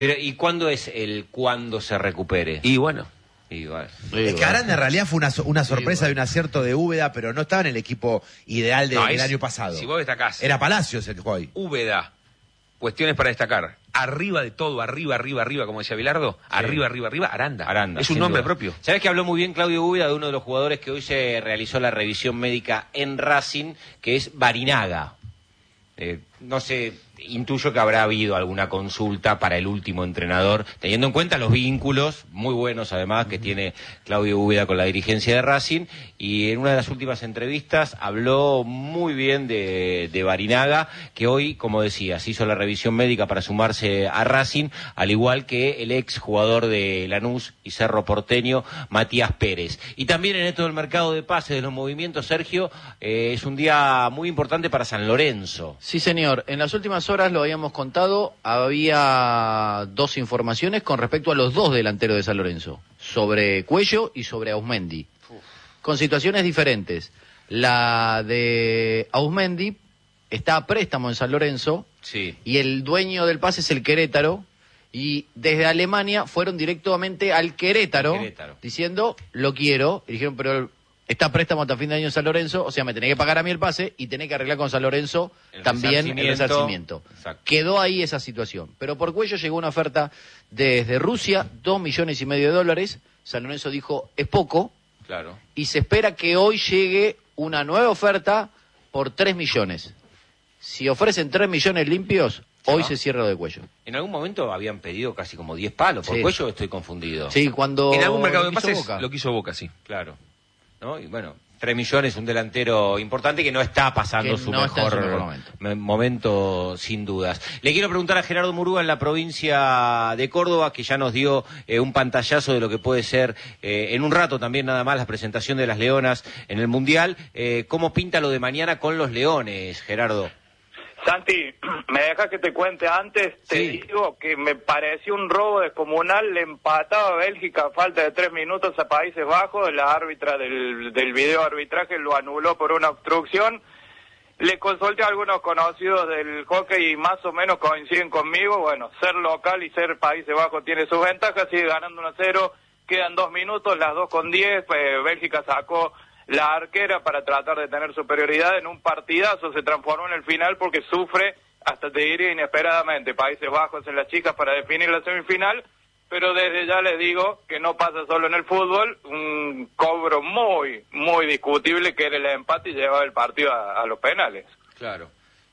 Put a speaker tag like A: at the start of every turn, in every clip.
A: Pero, ¿y cuándo es cuando se recupere?
B: Y bueno.
C: Es que Aranda en realidad fue una sorpresa de un acierto de Úbeda, pero no estaba en el equipo ideal del año pasado.
B: Si vos destacás.
C: Era Palacios el que jugó ahí.
B: Úbeda. Cuestiones para destacar. Arriba de todo, arriba, como decía Bilardo. Sí. Arriba, Aranda. Es un nombre propio.
A: ¿Sabés que habló muy bien Claudio Úbeda de uno de los jugadores que hoy se realizó la revisión médica en Racing, que es Barinaga? No sé, intuyo que habrá habido alguna consulta para el último entrenador, teniendo en cuenta los vínculos, muy buenos además, que tiene Claudio Úbeda con la dirigencia de Racing, y en una de las últimas entrevistas habló muy bien de Barinaga, que hoy, como decía, se hizo la revisión médica para sumarse a Racing, al igual que el ex jugador de Lanús y Cerro Porteño, Matías Pérez. Y también en esto del mercado de pases, de los movimientos, Sergio, es un día muy importante para San Lorenzo.
D: Sí, señor. En las últimas horas, lo habíamos contado, había dos informaciones con respecto a los dos delanteros de San Lorenzo, sobre Cuello y sobre Auzmendi, con situaciones diferentes. La de Auzmendi está a préstamo en San Lorenzo,
A: sí,
D: y el dueño del pase es el Querétaro, y desde Alemania fueron directamente al Querétaro. Diciendo, lo quiero, y dijeron, pero está a préstamo hasta fin de año en San Lorenzo, o sea, me tenés que pagar a mí el pase y tenés que arreglar con San Lorenzo también el resarcimiento. Quedó ahí esa situación. Pero por Cuello llegó una oferta desde Rusia, $2,5 millones. San Lorenzo dijo, es poco.
A: Claro.
D: Y se espera que hoy llegue una nueva oferta por 3 millones. Si ofrecen 3 millones limpios, hoy se cierra lo de Cuello.
A: En algún momento habían pedido casi como 10 palos. Por Cuello estoy confundido.
D: Sí, cuando
B: en algún mercado de pases lo quiso Boca, sí.
A: Claro. ¿No? Y bueno, 3 millones, un delantero importante que no está pasando su mejor momento, sin dudas. Le quiero preguntar a Gerardo Murúa en la provincia de Córdoba, que ya nos dio un pantallazo de lo que puede ser en un rato también nada más la presentación de las Leonas en el Mundial. ¿Cómo pinta lo de mañana con los Leones, Gerardo?
E: Santi, me dejas que te cuente antes, te digo que me pareció un robo descomunal, le empataba a Bélgica a falta de 3 minutos a Países Bajos, la árbitra del video arbitraje lo anuló por una obstrucción. Le consulté a algunos conocidos del hockey y más o menos coinciden conmigo. Bueno, ser local y ser Países Bajos tiene sus ventajas, sigue ganando 1-0, quedan 2 minutos, las 2:10, Bélgica sacó la arquera para tratar de tener superioridad en un partidazo, se transformó en el final porque sufre, hasta te diría inesperadamente, Países Bajos en las chicas para definir la semifinal, pero desde ya les digo que no pasa solo en el fútbol, un cobro muy, muy discutible que era el empate y llevaba el partido a los penales.
A: Claro.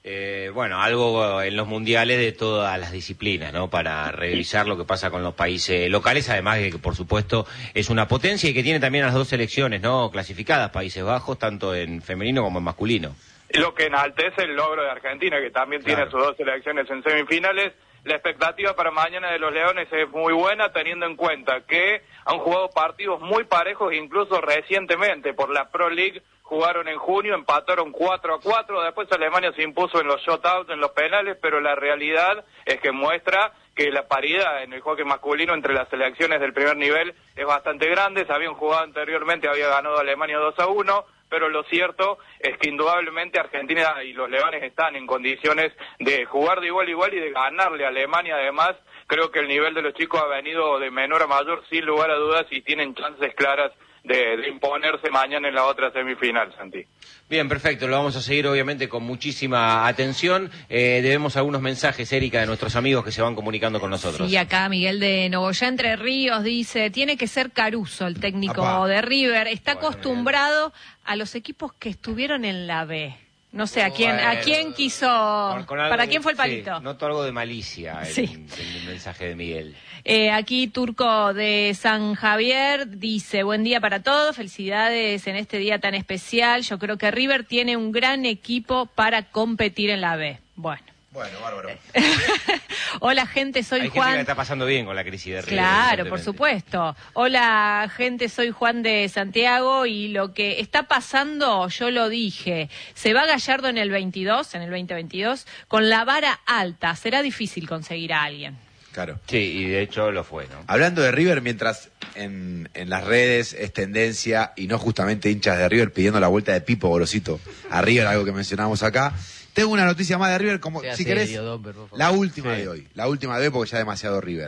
A: Bueno, algo en los mundiales de todas las disciplinas, ¿no? Para revisar lo que pasa con los países locales, además de que, por supuesto, es una potencia y que tiene también las dos selecciones, ¿no? Clasificadas, Países Bajos, tanto en femenino como en masculino.
E: Lo que enaltece el logro de Argentina, que también tiene sus dos selecciones en semifinales. La expectativa para mañana de los Leones es muy buena, teniendo en cuenta que han jugado partidos muy parejos, incluso recientemente por la Pro League. Jugaron en junio, empataron 4-4, después Alemania se impuso en los shutouts, en los penales, pero la realidad es que muestra que la paridad en el hockey masculino entre las selecciones del primer nivel es bastante grande. Se habían jugado anteriormente, había ganado Alemania 2-1, pero lo cierto es que indudablemente Argentina y los Leones están en condiciones de jugar de igual a igual y de ganarle a Alemania. Además, creo que el nivel de los chicos ha venido de menor a mayor, sin lugar a dudas, y tienen chances claras de imponerse mañana en la otra semifinal, Santi.
A: Bien, perfecto, lo vamos a seguir obviamente con muchísima atención. Debemos algunos mensajes, Erika, de nuestros amigos que se van comunicando con nosotros.
F: Y acá Miguel de Nogoyá, Entre Ríos, dice, tiene que ser Caruso, el técnico de River, está acostumbrado a los equipos que estuvieron en la B. No sé, ¿a quién quiso? ¿Para quién fue el palito?
A: Sí, noto algo de malicia en el mensaje de Miguel.
F: Aquí Turco de San Javier dice, buen día para todos, felicidades en este día tan especial. Yo creo que River tiene un gran equipo para competir en la B. Bueno,
C: bárbaro.
F: Hola, gente, soy
A: Hay
F: Juan.
A: Gente que está pasando bien con la crisis de River.
F: Claro, por supuesto. Hola, gente, soy Juan de Santiago y lo que está pasando, yo lo dije, se va Gallardo en el 2022, con la vara alta. Será difícil conseguir a alguien.
C: Claro.
A: Sí, y de hecho lo fue, ¿no?
C: Hablando de River, mientras en las redes es tendencia, y no justamente hinchas de River pidiendo la vuelta de Pipo Gorosito a River, algo que mencionamos acá. Tengo una noticia más de River, como si querés, la última de hoy, porque ya demasiado River.